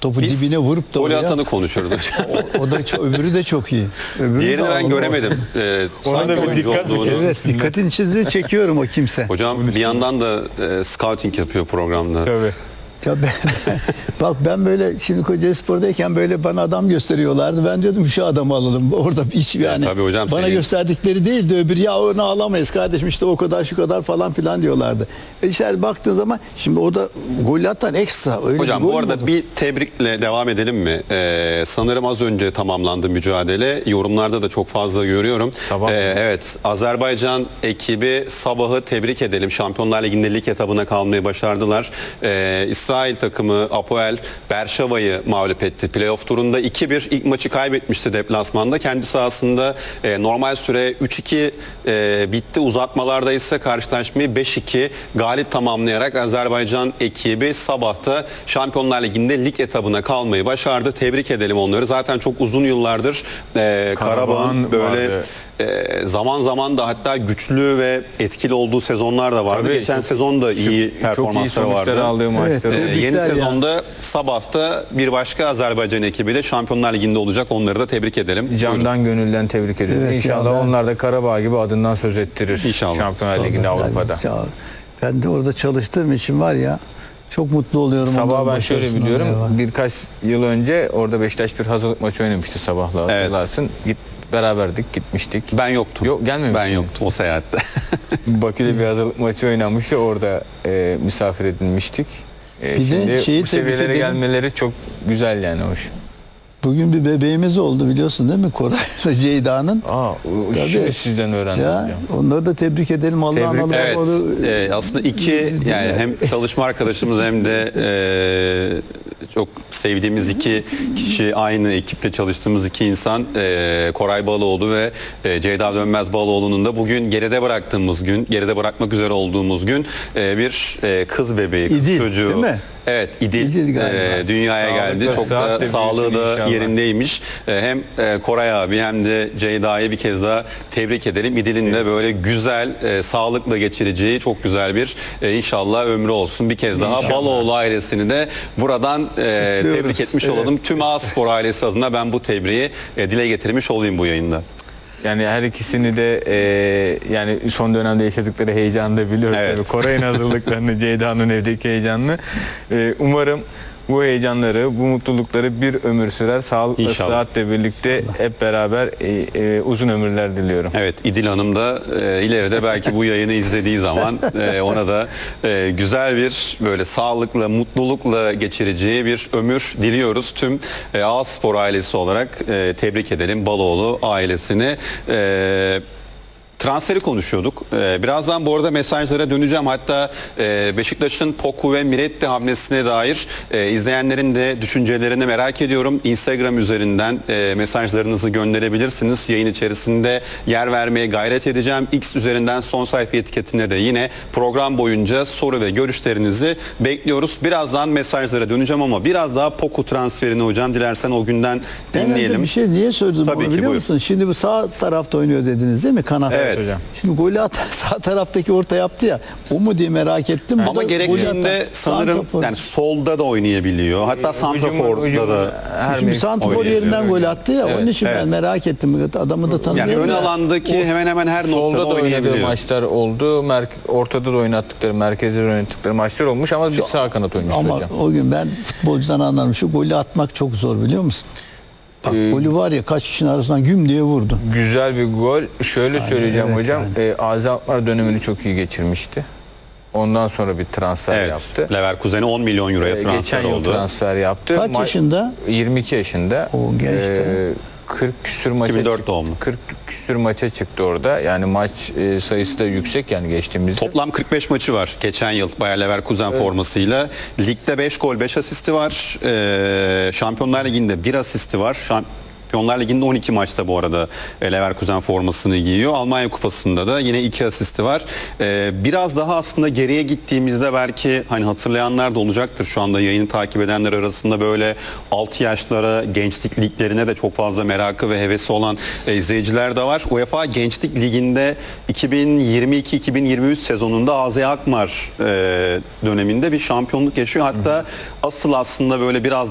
topu dibine vurup da gol oraya, atanı konuşuyoruz. o da öbürü de scouting. Diğerini ben göremedim. Ona da bir oyuncu dikkat olduğunu. Evet, dikkatini çizdi, çekiyorum o kimse. Hocam bir yandan da scouting yapıyor programda. Tabii. Ya bak ben böyle şimdi Kocaelispor'dayken böyle bana adam gösteriyorlardı. Ben diyordum şu adamı alalım. Orada hiç yani tabii hocam, bana senin... gösterdikleri değildi. Öbürü ya onu alamayız kardeşim işte o kadar şu kadar falan filan diyorlardı. İşte baktığın zaman şimdi o da gol atan ekstra. Öyle Hocam bu arada bir tebrikle devam edelim mi? Sanırım az önce tamamlandı mücadele. Yorumlarda da çok fazla görüyorum. Evet, Azerbaycan ekibi Sabah'ı tebrik edelim. Şampiyonlar Ligi'nde lig etabına kalmayı başardılar. İsrail takımı Apoel Berşeva'yı mağlup etti. Playoff turunda 2-1 ilk maçı kaybetmişti deplasmanda. Kendi sahasında normal süre 3-2 bitti. Uzatmalarda ise karşılaşmayı 5-2 galip tamamlayarak Azerbaycan ekibi Sabah'ta Şampiyonlar Ligi'nde lig etabına kalmayı başardı. Tebrik edelim onları. Zaten çok uzun yıllardır Karabağ'ın böyle zaman zaman da hatta güçlü ve etkili olduğu sezonlar da vardı. Tabii, geçen sezon da iyi performansları vardı. Evet, yeni sezonda Sabah'ta bir başka Azerbaycan ekibi de Şampiyonlar Ligi'nde olacak. Onları da tebrik edelim. Candan gönülden tebrik edelim. Evet, İnşallah onlar da Karabağ gibi adından söz ettirir. İnşallah. Şampiyonlar Ligi'nde Avrupa'da. Ben de orada çalıştığım için var ya çok mutlu oluyorum. Sabah ben şöyle biliyorum. Birkaç yıl önce orada Beşiktaş bir hazırlık maçı oynamıştı Sabah'la. Hatırlarsın. Beraberdik, gitmiştik. Ben yoktum. Yok, gelmemiştim. Ben yoktum o seyahatte. Bakü'de bir hazırlık maçı oynanmıştı. Orada misafir edilmiştik. Şimdi bu seviyelere gelmeleri çok güzel yani, hoş. Bugün bir bebeğimiz oldu biliyorsun değil mi? Koray'la Ceyda'nın. Şimdi sizden öğrendim ya, hocam. Onları da tebrik edelim. Allah'ın evet, aslında iki yani hem çalışma arkadaşımız hem de çok sevdiğimiz iki kişi, aynı ekipte çalıştığımız iki insan, Koray Baloğlu ve Ceyda Dönmez Baloğlu'nun da bugün geride bıraktığımız gün, geride bırakmak üzere olduğumuz gün bir kız bebeği, kız İdil, çocuğu. değil mi? Evet, İdil dünyaya geldi. Çok da sağlığı da yerindeymiş. Hem Koray abi hem de Ceyda'yı bir kez daha tebrik edelim. İdil'in de böyle güzel, sağlıkla geçireceği çok güzel bir inşallah ömrü olsun. Bir kez daha Baloğlu ailesini de buradan tebrik etmiş olalım. Tüm A-Spor ailesi adına ben bu tebriği dile getirmiş olayım bu yayında. Yani her ikisini de yani son dönemde yaşadıkları heyecanı da biliyoruz. Evet. Koray'ın hazırlıklarını, Ceyda'nın evdeki heyecanını. Umarım bu heyecanları, bu mutlulukları bir ömür sürer. Sağlıkla, sıhhatle birlikte hep beraber uzun ömürler diliyorum. Evet, İdil Hanım da ileride belki bu yayını izlediği zaman ona da güzel bir böyle sağlıkla, mutlulukla geçireceği bir ömür diliyoruz. Tüm A-Spor ailesi olarak tebrik edelim Baloğlu ailesini. Transferi konuşuyorduk. Birazdan bu arada mesajlara döneceğim. Hatta Beşiktaş'ın Poku ve Miretti hamlesine dair izleyenlerin de düşüncelerini merak ediyorum. Instagram üzerinden mesajlarınızı gönderebilirsiniz. Yayın içerisinde yer vermeye gayret edeceğim. X üzerinden son sayfa etiketine de yine program boyunca soru ve görüşlerinizi bekliyoruz. Birazdan mesajlara döneceğim ama biraz daha Poku transferini hocam dilersen o günden dinleyelim. Bir şey niye söyledim Tabii bunu biliyor musun? Şimdi bu sağ tarafta oynuyor dediniz değil mi? Kanat. Evet. Şimdi golü atan sağ taraftaki orta yaptı ya. O mu diye merak ettim. Ama gerektiğinde sanırım yani solda da oynayabiliyor. Hatta santraforda da. Şimdi santrafor yerinden gol attı ya. Onun için ben merak ettim. Adamı da tanıyorum. Yani ön alandaki hemen hemen her noktada oynayabiliyor. Maçlar oldu. Ortada da oynattıkları, merkezde de oynattıkları maçlar olmuş ama bir sağ kanat oyuncusu ama hocam. O gün ben futbolcudan anlarım. Şu golü atmak çok zor biliyor musun? Bak, golü var ya kaç kişinin arasından güm diye vurdu. Güzel bir gol. Şöyle söyleyeceğim hocam. Azi Alkmaar dönemini çok iyi geçirmişti. Ondan sonra bir transfer yaptı. Leverkusen'e 10 milyon euroya transfer geçen yıl oldu. Transfer yaptı. Kaç yaşında? 22 yaşında. O gençti. 40 küsür maça 2004 doğumlu. 40 küsür maça çıktı orada. Yani maç sayısı da yüksek yani geçtiğimiz yıl. Toplam 45 maçı var geçen yıl Bayer Leverkusen formasıyla. Ligde 5 gol 5 asisti var. Şampiyonlar Ligi'nde 1 asisti var. Şampiyonlar Ligi'nde 12 maçta bu arada Leverkusen formasını giyiyor. Almanya Kupası'nda da yine 2 asisti var. Biraz daha aslında geriye gittiğimizde belki hani hatırlayanlar da olacaktır. Şu anda yayını takip edenler arasında böyle 6 yaşlara, gençlik liglerine de çok fazla merakı ve hevesi olan izleyiciler de var. UEFA Gençlik Ligi'nde 2022-2023 sezonunda AZ Alkmaar döneminde bir şampiyonluk yaşıyor. Hatta asıl aslında böyle biraz